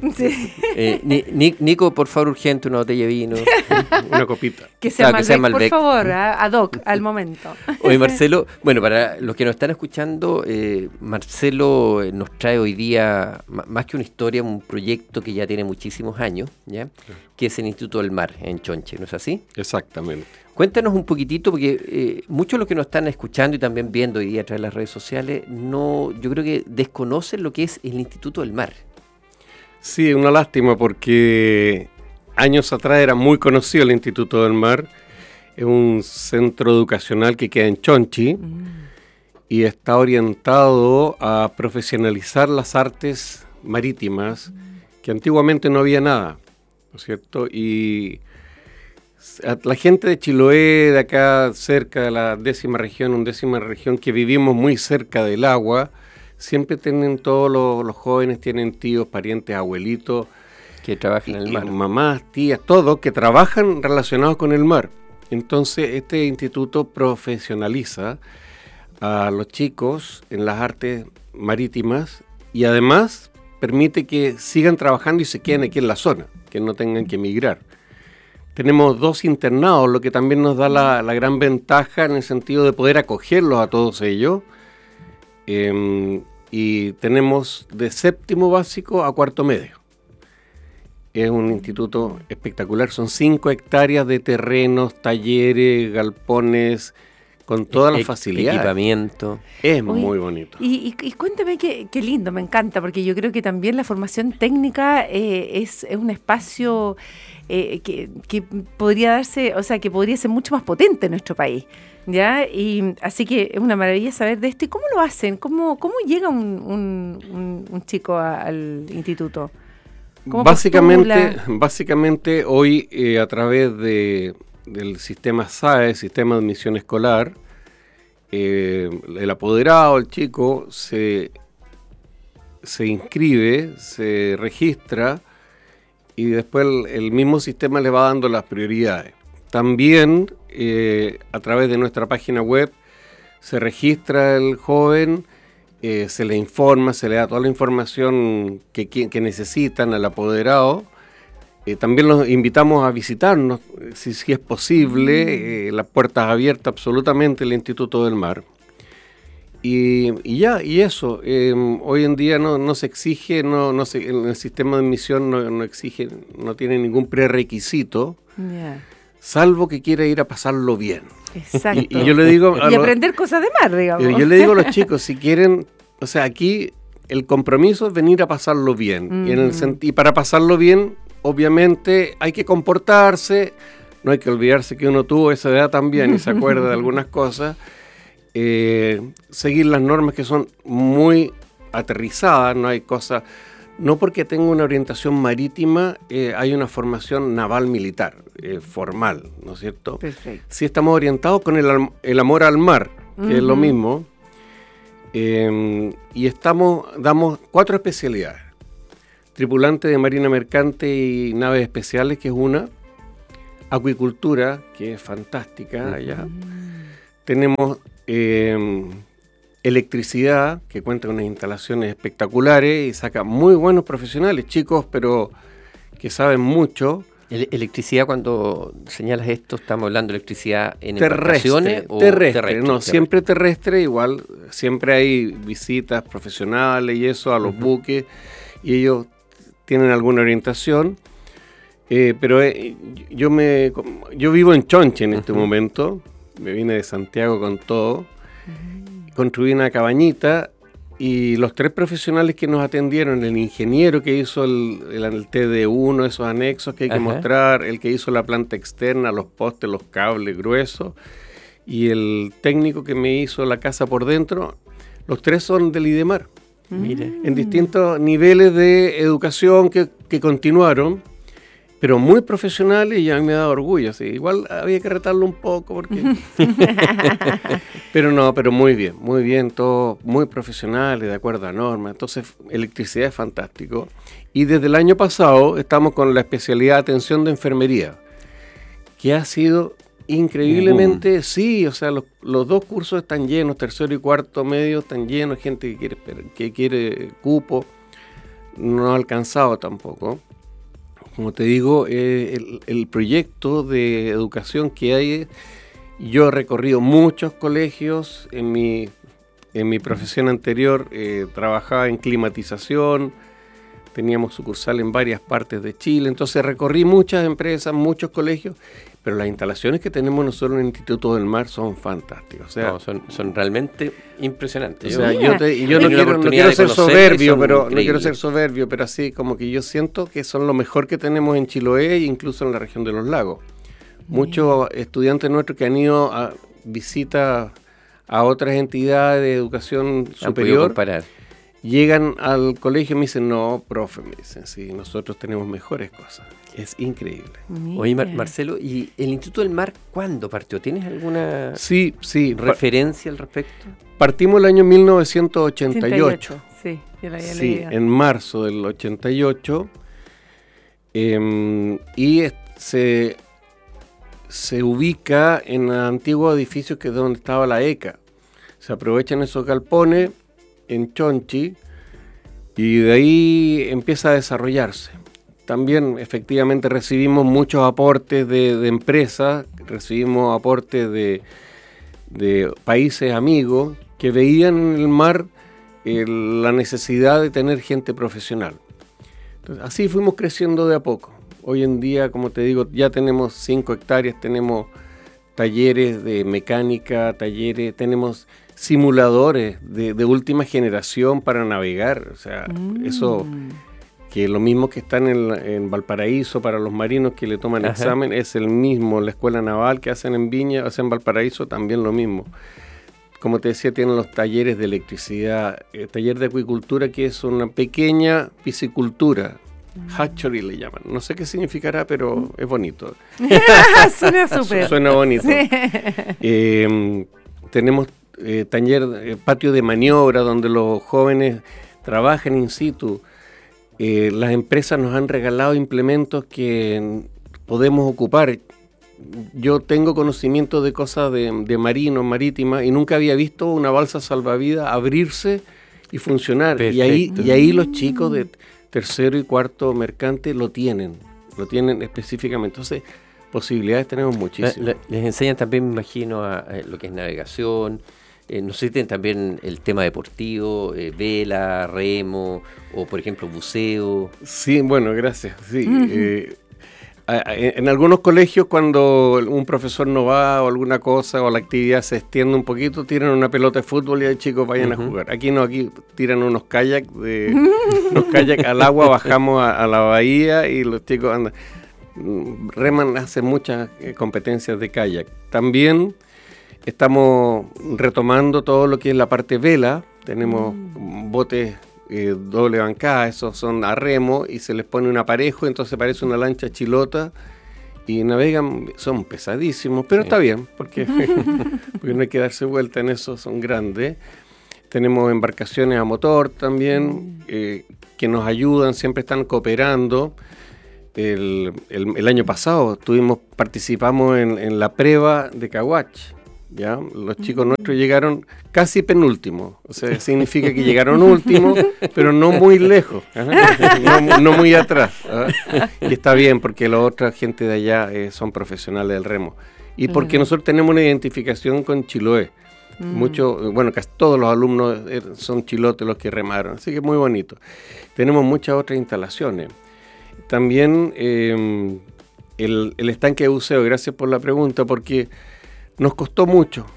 Sí. Nico, por favor, urgente, una botella de vino. Una copita. Que sea, Claro, que sea Malbec, Malbec. por favor, ad hoc, al momento. Oye, Marcelo, bueno, para los que nos están escuchando, Marcelo nos trae hoy día, más que una historia, un proyecto que ya tiene muchísimos años, ¿ya? Que es el Instituto del Mar en Chonche, ¿no es así? Exactamente. Cuéntanos un poquitito, porque muchos de los que nos están escuchando y también viendo hoy día a través de las redes sociales, yo creo que desconocen lo que es el Instituto del Mar. Sí, una lástima porque años atrás era muy conocido el Instituto del Mar. Es un centro educacional que queda en Chonchi y está orientado a profesionalizar las artes marítimas, que antiguamente no había nada, ¿no es cierto? Y la gente de Chiloé, de acá cerca de la 10ª región, que vivimos muy cerca del agua, siempre tienen todos los jóvenes, tienen tíos, parientes, abuelitos, que trabajan en el mar. Mamás, tías, todos que trabajan relacionados con el mar. Entonces, este instituto profesionaliza a los chicos en las artes marítimas y además permite que sigan trabajando y se queden aquí en la zona, que no tengan que emigrar. Tenemos 2 internados, lo que también nos da la gran ventaja en el sentido de poder acogerlos a todos ellos. Y tenemos de 7º básico a 4º medio. Es un instituto espectacular, son 5 hectáreas de terrenos, talleres, galpones, con todas las facilidades. Equipamiento. Es Oye, muy bonito. Y cuéntame qué lindo, me encanta, porque yo creo que también la formación técnica es un espacio que podría darse, o sea, que podría ser mucho más potente en nuestro país, ¿ya? Y así que es una maravilla saber de esto. ¿Y cómo lo hacen? ¿Cómo llega un chico al instituto? ¿Cómo postula? Básicamente hoy a través del sistema SAE, Sistema de Admisión Escolar, el apoderado, el chico, se inscribe, se registra y después el mismo sistema le va dando las prioridades. También a través de nuestra página web se registra el joven, se le informa, se le da toda la información que necesitan al apoderado. También los invitamos a visitarnos, si es posible, las puertas abiertas absolutamente el Instituto del Mar. Y eso, hoy en día no se exige, en el sistema de admisión no exige, no tiene ningún prerequisito, salvo que quiera ir a pasarlo bien. Exacto. Y yo le digo y aprender cosas de mar, digamos. Yo le digo a los chicos, si quieren, o sea, aquí el compromiso es venir a pasarlo bien. Y para pasarlo bien, obviamente hay que comportarse, no hay que olvidarse que uno tuvo esa edad también y se acuerda de algunas cosas. Seguir las normas que son muy aterrizadas, no hay cosas... No porque tenga una orientación marítima, hay una formación naval militar, formal, ¿no es cierto? Perfecto. Sí estamos orientados con el amor al mar, que es lo mismo, y damos 4 especialidades. Tripulante de marina mercante y naves especiales, que es una. Acuicultura, que es fantástica allá. Tenemos electricidad, que cuenta con unas instalaciones espectaculares y saca muy buenos profesionales, chicos, pero que saben mucho. Electricidad, cuando señalas esto, ¿estamos hablando de electricidad en embarcaciones o terrestre? No, siempre terrestre, igual, siempre hay visitas profesionales y eso a los buques, y ellos tienen alguna orientación, pero yo vivo en Chonchi en este momento, me vine de Santiago con todo, construí una cabañita, y los 3 profesionales que nos atendieron, el ingeniero que hizo el TD1, esos anexos que hay que mostrar, el que hizo la planta externa, los postes, los cables gruesos, y el técnico que me hizo la casa por dentro, los 3 son del IDEMAR. Mire. En distintos niveles de educación que continuaron, pero muy profesionales, y a mí me da orgullo. Sí. Igual había que retarlo un poco, porque pero muy bien, todos muy profesionales, de acuerdo a normas. Entonces, electricidad es fantástico. Y desde el año pasado estamos con la especialidad de atención de enfermería, que ha sido increíblemente, sí, o sea, los 2 cursos están llenos, tercero y cuarto medio están llenos, gente que quiere cupo, no ha alcanzado tampoco. Como te digo, el proyecto de educación que hay, yo he recorrido muchos colegios, en mi profesión anterior trabajaba en climatización, teníamos sucursal en varias partes de Chile, entonces recorrí muchas empresas, muchos colegios, pero las instalaciones que tenemos nosotros en el Instituto del Mar son fantásticas. O sea, no, son realmente impresionantes. O sea, yo no quiero ser soberbio, pero así como que yo siento que son lo mejor que tenemos en Chiloé e incluso en la región de los lagos. Muchos estudiantes nuestros que han ido a visitas a otras entidades de educación superior llegan al colegio y me dicen, no, profe, me dicen, sí, nosotros tenemos mejores cosas. Es increíble. Oye, Marcelo, ¿y el Instituto del Mar cuándo partió? ¿Tienes alguna referencia al respecto? Partimos el año 1988. Sí, yo la había leído. En marzo del 88. Y se ubica en el antiguo edificio que es donde estaba la ECA. Se aprovechan esos galpones en Chonchi y de ahí empieza a desarrollarse. También efectivamente recibimos muchos aportes de empresas, recibimos aportes de países amigos que veían en el mar la necesidad de tener gente profesional. Entonces, así fuimos creciendo de a poco. Hoy en día, como te digo, ya tenemos 5 hectáreas, tenemos talleres de mecánica, tenemos simuladores de última generación para navegar. O sea, eso... que lo mismo que están en Valparaíso para los marinos que le toman examen, es el mismo, la escuela naval que hacen en Viña, hacen en Valparaíso, también lo mismo. Como te decía, tienen los talleres de electricidad, taller de acuicultura, que es una pequeña piscicultura, hatchery le llaman, no sé qué significará, pero es bonito. Suena súper. Suena bonito. Sí. Tenemos taller, patio de maniobra, donde los jóvenes trabajan in situ. Las empresas nos han regalado implementos que podemos ocupar. Yo tengo conocimiento de cosas de marinos, marítimas, y nunca había visto una balsa salvavidas abrirse y funcionar. Y ahí los chicos de tercero y cuarto mercante lo tienen específicamente. Entonces, posibilidades tenemos muchísimas. Les enseñan también, me imagino, a lo que es navegación. No sé si tienen también el tema deportivo, vela, remo, o por ejemplo buceo. Sí, bueno, gracias. Sí. En algunos colegios, cuando un profesor no va o alguna cosa o la actividad se extiende un poquito, tiran una pelota de fútbol y ahí chicos vayan a jugar. Aquí no, aquí tiran unos kayaks al agua, bajamos a la bahía y los chicos andan. reman, hacen muchas competencias de kayak. También estamos retomando todo lo que es la parte vela. Tenemos botes doble bancada, esos son a remo y se les pone un aparejo, entonces parece una lancha chilota y navegan, son pesadísimos, pero está bien, porque no hay que darse vuelta en eso, son grandes. Tenemos embarcaciones a motor también, que nos ayudan, siempre están cooperando. El año pasado participamos en la prueba de Caguach. ¿Ya? Los chicos nuestros llegaron casi penúltimos, o sea, significa que llegaron últimos, pero no muy lejos, no muy atrás. Y está bien, porque la otra gente de allá son profesionales del remo. Y porque nosotros tenemos una identificación con Chiloé. Casi todos los alumnos son chilotes los que remaron, así que muy bonito. Tenemos muchas otras instalaciones. También el estanque de buceo, gracias por la pregunta, porque nos costó mucho,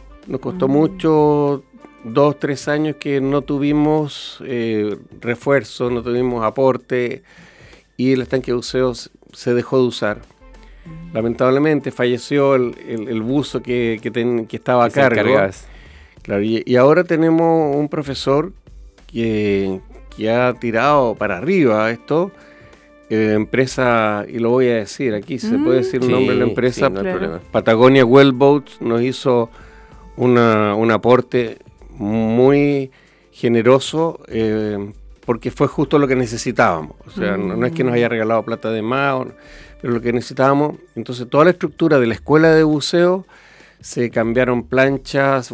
2-3 años que no tuvimos refuerzo, no tuvimos aporte y el estanque de buceo se dejó de usar. Lamentablemente falleció el buzo que estaba a cargo. Claro, y ahora tenemos un profesor que ha tirado para arriba esto. Empresa, y lo voy a decir aquí, se puede decir el nombre de la empresa, no hay problema. Patagonia Wellboats nos hizo un aporte muy generoso, porque fue justo lo que necesitábamos. O sea, no es que nos haya regalado plata de más, pero lo que necesitábamos. Entonces toda la estructura de la escuela de buceo, se cambiaron planchas,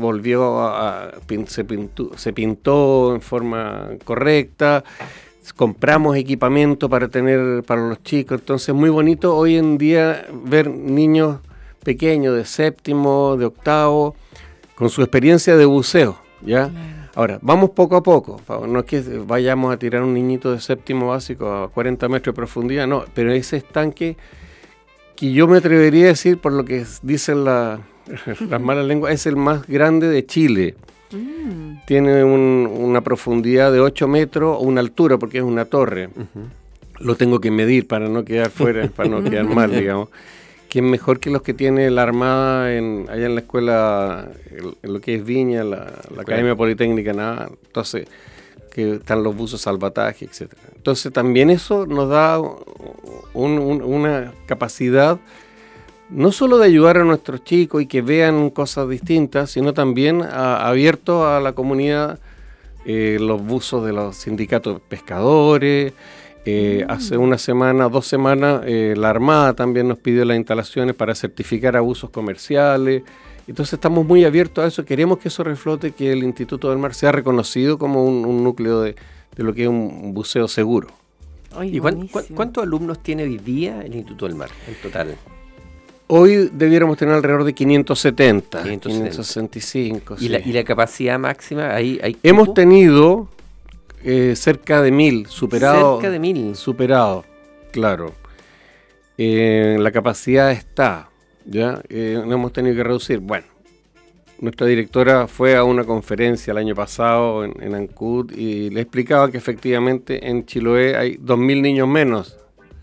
se pintó en forma correcta. Compramos equipamiento para los chicos, entonces muy bonito hoy en día ver niños pequeños de 7º, de 8º, con su experiencia de buceo, ¿ya? Claro. Ahora, vamos poco a poco, no es que vayamos a tirar un niñito de 7º básico a 40 metros de profundidad, no, pero ese estanque que yo me atrevería a decir, por lo que dicen las malas lenguas, es el más grande de Chile. Tiene una profundidad de 8 metros, una altura porque es una torre. Lo tengo que medir para no quedar fuera, para no quedar mal, digamos. Que es mejor que los que tiene la Armada allá en la escuela, en lo que es Viña, la Academia Politécnica, nada. Entonces, que están los buzos salvataje, etc. Entonces, también eso nos da una capacidad no solo de ayudar a nuestros chicos y que vean cosas distintas, sino también abierto a la comunidad, los buzos de los sindicatos de pescadores. Hace 2 semanas, la Armada también nos pidió las instalaciones para certificar abusos comerciales. Entonces estamos muy abiertos a eso, queremos que eso reflote, que el Instituto del Mar sea reconocido como un núcleo de lo que es un buceo seguro. ¿Y cuántos alumnos tiene hoy día el Instituto del Mar en total? Hoy debiéramos tener alrededor de 565. ¿Y la capacidad máxima? Hemos tenido cerca de 1000 superados. Cerca de 1000. Superados, claro. La capacidad está, ¿ya? No hemos tenido que reducir. Bueno, nuestra directora fue a una conferencia el año pasado en Ancud y le explicaba que efectivamente en Chiloé hay 2000 niños menos.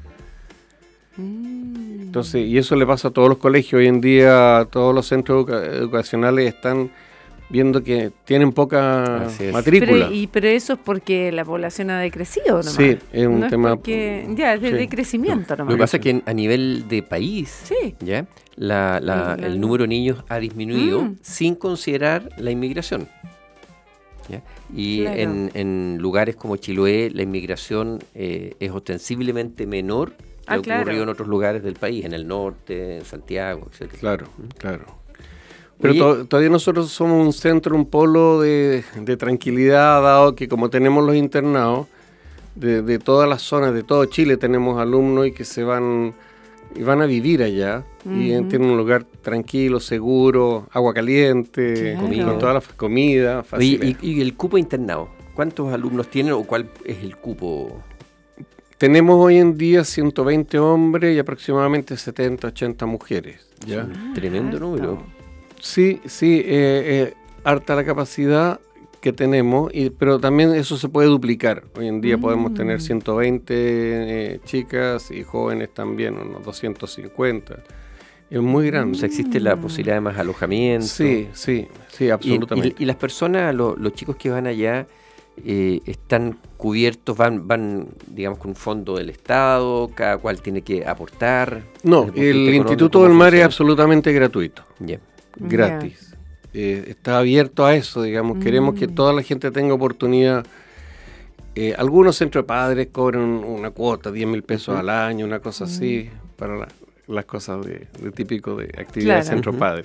Entonces, y eso le pasa a todos los colegios. Hoy en día todos los centros educacionales están viendo que tienen poca matrícula. Pero eso es porque la población ha decrecido, ¿no? Sí, es un tema... Es de crecimiento, nomás. Lo que pasa es que a nivel de país, ¿ya? El número de niños ha disminuido sin considerar la inmigración. ¿Ya? Y en lugares como Chiloé, la inmigración es ostensiblemente menor que ocurrió en otros lugares del país, en el norte, en Santiago, etc. Claro. Pero todavía nosotros somos un centro, un polo de tranquilidad, dado que como tenemos los internados, de todas las zonas, de todo Chile tenemos alumnos y que van a vivir allá, y tienen un lugar tranquilo, seguro, agua caliente, con toda la comida. Oye, ¿y el cupo internado? ¿Cuántos alumnos tienen o cuál es el cupo? Tenemos hoy en día 120 hombres y aproximadamente 70, 80 mujeres. ¿Ya? Tremendo número. Sí, harta la capacidad. que tenemos, pero también eso se puede duplicar. Hoy en día podemos tener 120 chicas y jóvenes también, unos 250. Es muy grande. O sea, existe la posibilidad de más alojamiento. Sí, absolutamente. Y las personas, los chicos que van allá, están cubiertos, van, digamos, con un fondo del Estado, cada cual tiene que aportar. No, el Instituto del Mar es absolutamente gratuito. Yeah. Gratis. Está abierto a eso, digamos. Queremos que toda la gente tenga oportunidad. Algunos centros de padres cobran una cuota, 10.000 pesos al año, una cosa así, para las cosas de típico de actividad de centro padre.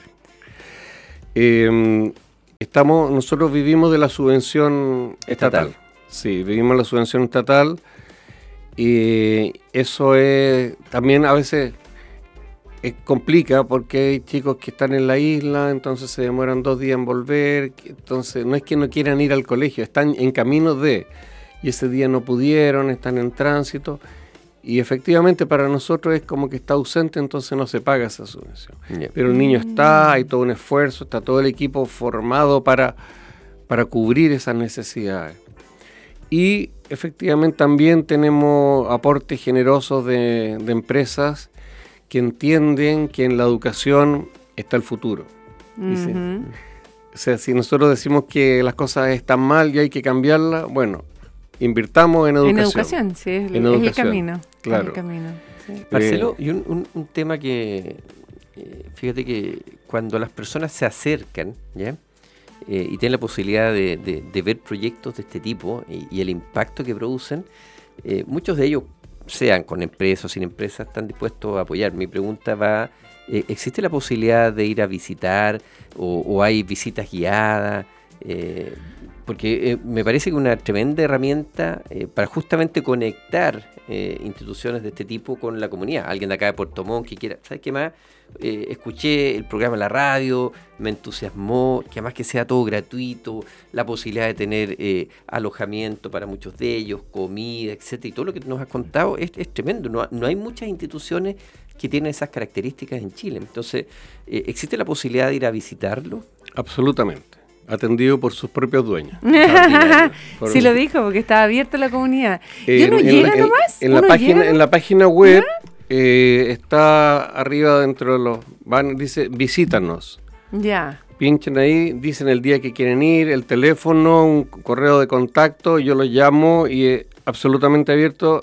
Nosotros vivimos de la subvención estatal. Sí, vivimos de la subvención estatal y eso también a veces complica porque hay chicos que están en la isla, entonces se demoran 2 días en volver, entonces no es que no quieran ir al colegio, están en camino y ese día no pudieron, están en tránsito. Y efectivamente para nosotros es como que está ausente, entonces no se paga esa subvención. Yeah. Pero el niño está, hay todo un esfuerzo, está todo el equipo formado para cubrir esas necesidades. Y efectivamente también tenemos aportes generosos de empresas que entienden que en la educación está el futuro. O sea, si nosotros decimos que las cosas están mal y hay que cambiarlas, bueno, invirtamos en educación. En educación, sí, es el camino. Claro. Es el camino, sí. Marcelo, y un tema que, fíjate que cuando las personas se acercan, ¿ya? Y tienen la posibilidad de ver proyectos de este tipo y el impacto que producen, muchos de ellos, sean con empresas o sin empresas, están dispuestos a apoyar. Mi pregunta va, ¿existe la posibilidad de ir a visitar o hay visitas guiadas? Porque me parece que una tremenda herramienta para justamente conectar instituciones de este tipo con la comunidad. Alguien de acá de Puerto Montt que quiera, ¿sabes qué más? Escuché el programa en la radio, me entusiasmó, que además que sea todo gratuito, la posibilidad de tener alojamiento para muchos de ellos, comida, etcétera, y todo lo que nos has contado es tremendo. No hay muchas instituciones que tienen esas características en Chile. Entonces, ¿existe la posibilidad de ir a visitarlo? Absolutamente. Atendido por sus propios dueños. Sí lo dijo, porque estaba abierta la comunidad. ¿Y uno llega nomás? En la página web está arriba dentro de los... dice, visítanos. Ya. Pinchen ahí, dicen el día que quieren ir, el teléfono, un correo de contacto, yo los llamo y es absolutamente abierto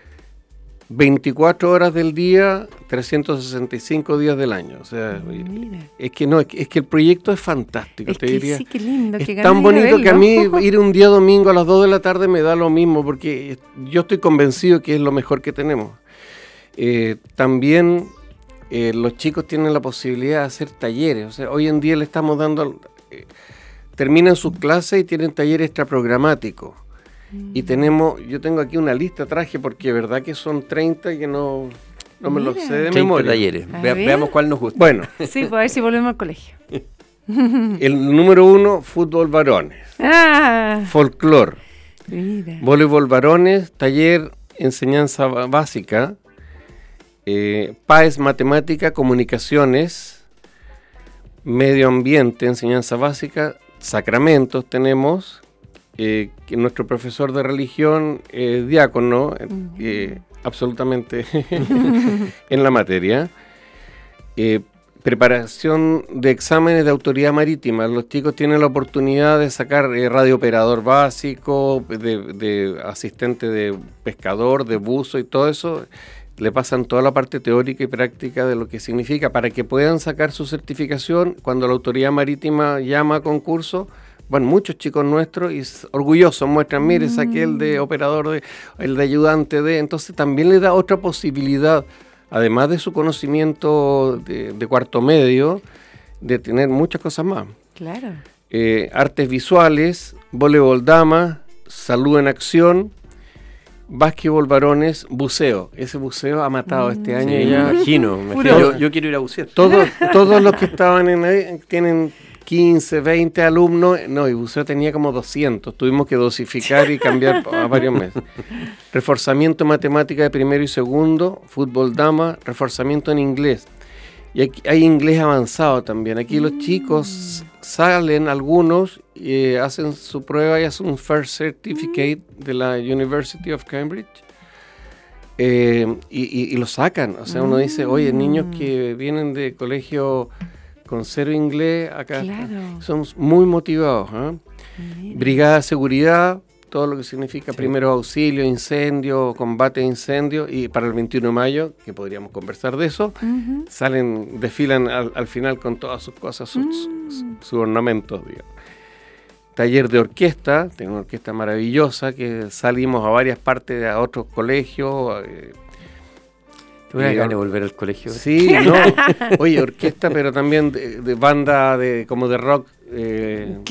24 horas del día, 365 días del año. O sea, es que el proyecto es fantástico, te diría. Sí, qué lindo, es tan bonito que a mí ir un día domingo a las 2 de la tarde me da lo mismo, porque yo estoy convencido que es lo mejor que tenemos. También los chicos tienen la posibilidad de hacer talleres. O sea, hoy en día le estamos dando... terminan sus clases y tienen talleres extraprogramáticos. Y yo tengo aquí una lista, traje, porque es verdad que son 30 que no me lo sé de memoria. Talleres. Veamos cuál nos gusta. Bueno. Sí, pues a ver si volvemos al colegio. El número 1, fútbol varones. Folclor. Voleibol varones, taller, enseñanza básica. PAES, matemática, comunicaciones, medio ambiente, enseñanza básica, sacramentos tenemos. Que nuestro profesor de religión es diácono, absolutamente en la materia. Preparación de exámenes de autoridad marítima. Los chicos tienen la oportunidad de sacar radiooperador básico, de asistente de pescador, de buzo y todo eso. Le pasan toda la parte teórica y práctica de lo que significa para que puedan sacar su certificación cuando la autoridad marítima llama a concurso. Bueno, muchos chicos nuestros y orgullosos muestran, mire, saqué el de operador, el de ayudante de... Entonces también le da otra posibilidad, además de su conocimiento de cuarto medio, de tener muchas cosas más. Claro. Artes visuales, voleibol dama, salud en acción, básquetbol varones, buceo. Ese buceo ha matado este año. Sí, ya. Imagino. Yo quiero ir a bucear. Todos los que estaban ahí tienen 15, 20 alumnos. No, y buceo tenía como 200. Tuvimos que dosificar y cambiar a varios meses. Reforzamiento en matemática de primero y segundo, fútbol dama, reforzamiento en inglés. Y aquí hay inglés avanzado también. Aquí los chicos salen, algunos, hacen su prueba y hacen un First Certificate de la University of Cambridge. Y lo sacan. O sea, uno dice, oye, niños que vienen de colegio con 0 inglés, acá son muy motivados. Brigada de seguridad, todo lo que significa primeros auxilios, incendio, combate de incendio, y para el 21 de mayo, que podríamos conversar de eso, desfilan al final con todas sus cosas, sus ornamentos, digamos. Taller de orquesta, tengo una orquesta maravillosa, que salimos a varias partes, a otros colegios. ¿Tuve ganas de volver al colegio? Sí, no. Oye, orquesta, pero también de banda como de rock.